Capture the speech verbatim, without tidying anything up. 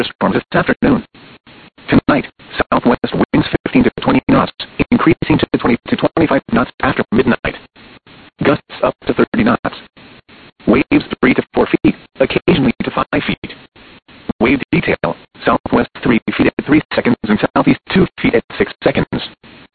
thunderstorms this afternoon. Tonight, southwest winds fifteen to twenty knots, increasing to twenty to twenty-five knots after midnight. Gusts up to thirty knots. Waves three to four feet, occasionally to five feet. Wave detail, southwest three feet at three seconds and southeast two feet at six seconds.